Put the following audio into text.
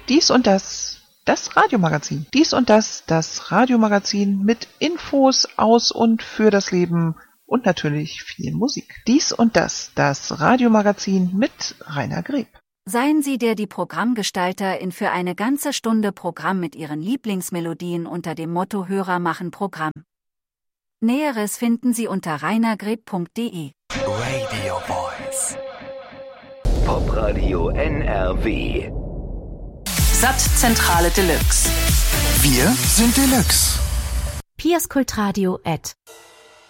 Dies und das, das Radiomagazin. Dies und das Radiomagazin mit Infos aus und für das Leben und natürlich viel Musik. Dies und das Radiomagazin mit Rainer Greb. Seien Sie die Programmgestalterin für eine ganze Stunde Programm mit Ihren Lieblingsmelodien unter dem Motto Hörer machen Programm. Näheres finden Sie unter rainergreb.de. Radio Voice. Popradio NRW. Sattzentrale Deluxe. Wir sind Deluxe. Piaskultradio @